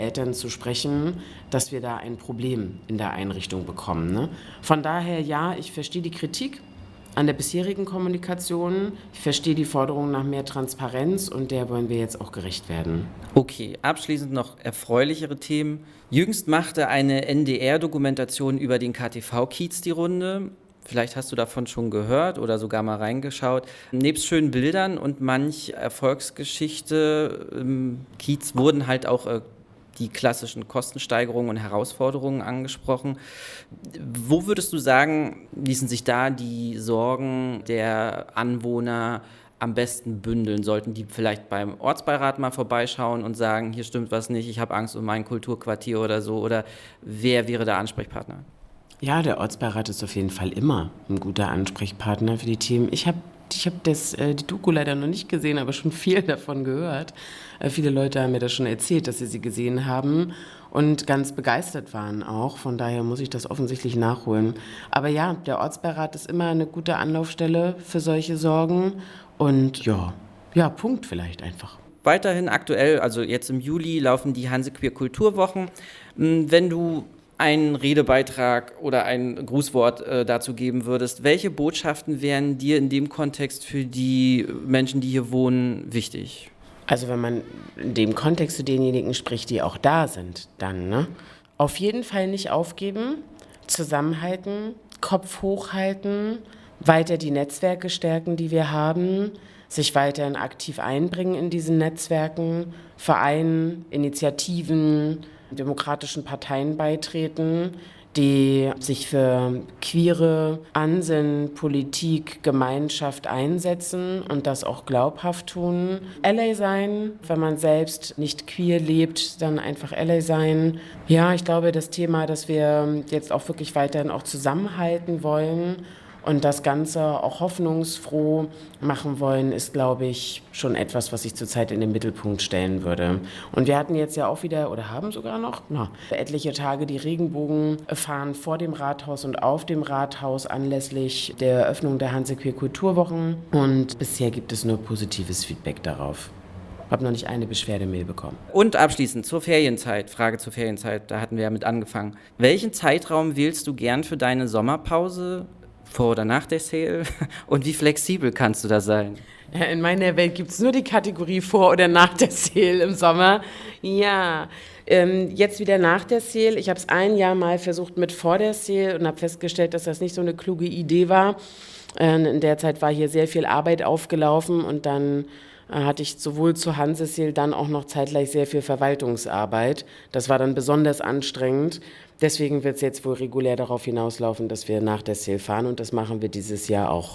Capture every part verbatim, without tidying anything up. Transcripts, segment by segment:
Eltern zu sprechen, dass wir da ein Problem in der Einrichtung bekommen, ne? Von daher, ja, ich verstehe die Kritik an der bisherigen Kommunikation. Ich verstehe die Forderung nach mehr Transparenz und der wollen wir jetzt auch gerecht werden. Okay, abschließend noch erfreulichere Themen. Jüngst machte eine N D R-Dokumentation über den K T V-Kiez die Runde. Vielleicht hast du davon schon gehört oder sogar mal reingeschaut. Nebst schönen Bildern und manch Erfolgsgeschichte im Kiez wurden halt auch äh, die klassischen Kostensteigerungen und Herausforderungen angesprochen. Wo würdest du sagen, ließen sich da die Sorgen der Anwohner am besten bündeln? Sollten die vielleicht beim Ortsbeirat mal vorbeischauen und sagen, hier stimmt was nicht, ich habe Angst um mein Kulturquartier oder so? Oder wer wäre der Ansprechpartner? Ja, der Ortsbeirat ist auf jeden Fall immer ein guter Ansprechpartner für die Themen. Ich habe ich hab das, äh, die Doku leider noch nicht gesehen, aber schon viel davon gehört. Äh, viele Leute haben mir das schon erzählt, dass sie sie gesehen haben und ganz begeistert waren auch. Von daher muss ich das offensichtlich nachholen. Aber ja, der Ortsbeirat ist immer eine gute Anlaufstelle für solche Sorgen. Und ja, ja, Punkt vielleicht einfach. Weiterhin aktuell, also jetzt im Juli, laufen die Hansequeer Kulturwochen. Wenn du einen Redebeitrag oder ein Grußwort äh, dazu geben würdest, welche Botschaften wären dir in dem Kontext für die Menschen, die hier wohnen, wichtig? Also wenn man in dem Kontext zu denjenigen spricht, die auch da sind, dann, ne? Auf jeden Fall nicht aufgeben, zusammenhalten, Kopf hochhalten, weiter die Netzwerke stärken, die wir haben, sich weiterhin aktiv einbringen in diesen Netzwerken, Vereinen, Initiativen, demokratischen Parteien beitreten, die sich für queere Ansinnen, Politik, Gemeinschaft einsetzen und das auch glaubhaft tun. Ally sein, wenn man selbst nicht queer lebt, dann einfach Ally sein. Ja, ich glaube, das Thema, dass wir jetzt auch wirklich weiterhin auch zusammenhalten wollen und das Ganze auch hoffnungsfroh machen wollen, ist, glaube ich, schon etwas, was ich zurzeit in den Mittelpunkt stellen würde. Und wir hatten jetzt ja auch wieder, oder haben sogar noch, na, etliche Tage die Regenbogenfahnen vor dem Rathaus und auf dem Rathaus anlässlich der Eröffnung der Hansequeer Kulturwochen. Und bisher gibt es nur positives Feedback darauf. Ich habe noch nicht eine Beschwerdemail bekommen. Und abschließend zur Ferienzeit, Frage zur Ferienzeit, da hatten wir ja mit angefangen. Welchen Zeitraum wählst du gern für deine Sommerpause? Vor oder nach der Sale? Und wie flexibel kannst du da sein? Ja, in meiner Welt gibt es nur die Kategorie vor oder nach der Sale im Sommer. Ja, ähm, jetzt wieder nach der Sale. Ich habe es ein Jahr mal versucht mit vor der Sale und habe festgestellt, dass das nicht so eine kluge Idee war. Äh, in der Zeit war hier sehr viel Arbeit aufgelaufen und dann äh, hatte ich sowohl zur Hanse-Sale dann auch noch zeitgleich sehr viel Verwaltungsarbeit. Das war dann besonders anstrengend. Deswegen wird es jetzt wohl regulär darauf hinauslaufen, dass wir nach der Sale fahren und das machen wir dieses Jahr auch.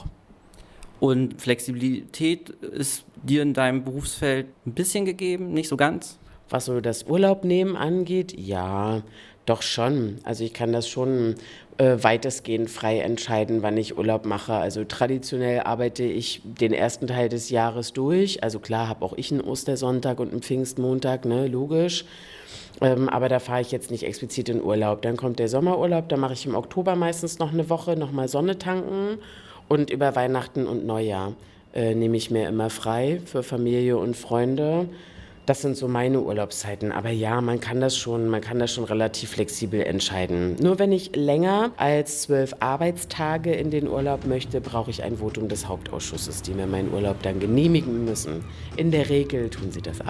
Und Flexibilität ist dir in deinem Berufsfeld ein bisschen gegeben, nicht so ganz? Was so das Urlaubnehmen angeht, ja, doch schon. Also ich kann das schon äh, weitestgehend frei entscheiden, wann ich Urlaub mache. Also traditionell arbeite ich den ersten Teil des Jahres durch. Also klar habe auch ich einen Ostersonntag und einen Pfingstmontag, ne, logisch. Ähm, aber da fahre ich jetzt nicht explizit in Urlaub. Dann kommt der Sommerurlaub, da mache ich im Oktober meistens noch eine Woche, nochmal Sonne tanken. Und über Weihnachten und Neujahr äh, nehme ich mir immer frei für Familie und Freunde. Das sind so meine Urlaubszeiten. Aber ja, man kann das schon, man kann das schon relativ flexibel entscheiden. Nur wenn ich länger als zwölf Arbeitstage in den Urlaub möchte, brauche ich ein Votum des Hauptausschusses, die mir meinen Urlaub dann genehmigen müssen. In der Regel tun sie das